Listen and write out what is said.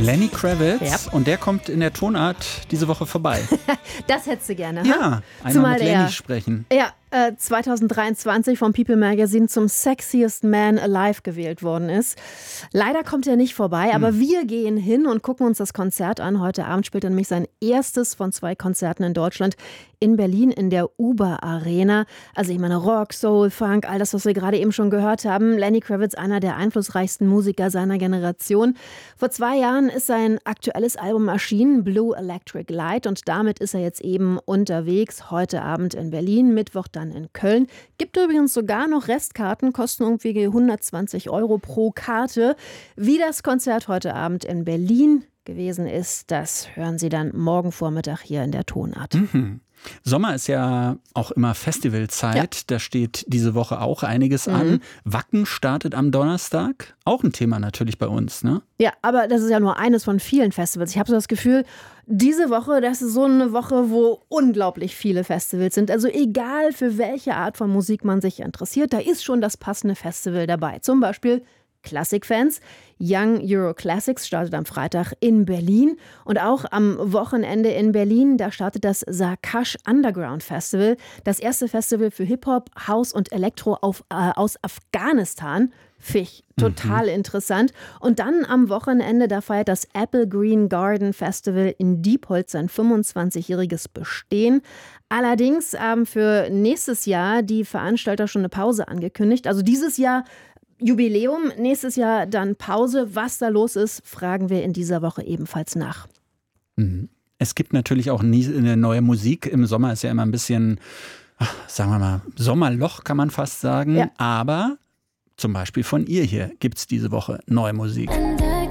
Lenny Kravitz. Yep. Und der kommt in der Tonart diese Woche vorbei. Das hättest du gerne, Ja, einmal mit Lenny sprechen. Ja, 2023 vom People Magazine zum Sexiest Man Alive gewählt worden ist. Leider kommt er nicht vorbei, aber wir gehen hin und gucken uns das Konzert an. Heute Abend spielt er nämlich sein erstes von 2 Konzerten in Deutschland in Berlin in der Uber Arena. Also ich meine Rock, Soul, Funk, all das, was wir gerade eben schon gehört haben. Lenny Kravitz, einer der einflussreichsten Musiker seiner Generation. Vor 2 Jahren ist sein aktuelles Album erschienen, Blue Electric Light, und damit ist er jetzt eben unterwegs. Heute Abend in Berlin, Mittwoch dann in Köln. Gibt übrigens sogar noch Restkarten, kosten irgendwie 120 € pro Karte. Wie das Konzert heute Abend in Berlin gewesen ist, das hören Sie dann morgen Vormittag hier in der Tonart. Sommer ist ja auch immer Festivalzeit. Ja. Da steht diese Woche auch einiges an. Wacken startet am Donnerstag. Auch ein Thema natürlich bei uns, ne? Ja, aber das ist ja nur eines von vielen Festivals. Ich habe so das Gefühl, diese Woche, das ist so eine Woche, wo unglaublich viele Festivals sind. Also egal, für welche Art von Musik man sich interessiert, da ist schon das passende Festival dabei. Zum Beispiel Klassikfans. Young Euro Classics startet am Freitag in Berlin. Und auch am Wochenende in Berlin, da startet das Sarkash Underground Festival. Das erste Festival für Hip-Hop, House und Elektro aus Afghanistan. Finde ich total interessant. Und dann am Wochenende, da feiert das Apple Green Garden Festival in Diepholz sein 25-jähriges Bestehen. Allerdings haben für nächstes Jahr die Veranstalter schon eine Pause angekündigt. Also dieses Jahr Jubiläum, nächstes Jahr dann Pause. Was da los ist, fragen wir in dieser Woche ebenfalls nach. Es gibt natürlich auch eine neue Musik. Im Sommer ist ja immer ein bisschen, sagen wir mal, Sommerloch kann man fast sagen. Ja. Aber zum Beispiel von ihr hier gibt es diese Woche neue Musik.